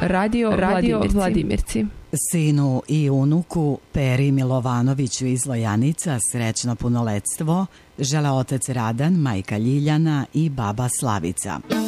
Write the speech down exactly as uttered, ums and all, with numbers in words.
Radio, Radio Vladimirci. Vladimirci. Sinu i unuku Peri Milovanoviću iz Lojanica srećno punoletstvo žele otac Radan, majka Ljiljana i baba Slavica.